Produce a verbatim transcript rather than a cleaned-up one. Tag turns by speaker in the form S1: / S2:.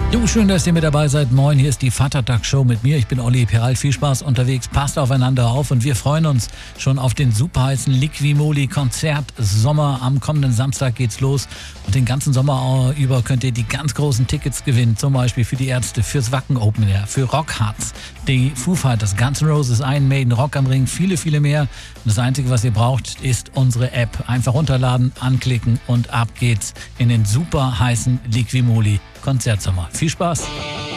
S1: Jo, schön, dass ihr mit dabei seid. Moin, hier ist die Vatertag-Show mit mir. Ich bin Olli Peralt. Viel Spaß unterwegs. Passt aufeinander auf und wir freuen uns schon auf den superheißen Liquimoli-Konzert Sommer. Am kommenden Samstag geht's los und den ganzen Sommer über könnt ihr die ganz großen Tickets gewinnen. Zum Beispiel für die Ärzte, fürs Wacken Open Air, für Rockharz, die Foo Fighters, Guns N' Roses, Iron Maiden, Rock am Ring, viele, viele mehr. Das Einzige, was ihr braucht, ist unsere App. Einfach runterladen, anklicken und ab geht's in den superheißen Liquimoli Konzertsommer. Viel Spaß!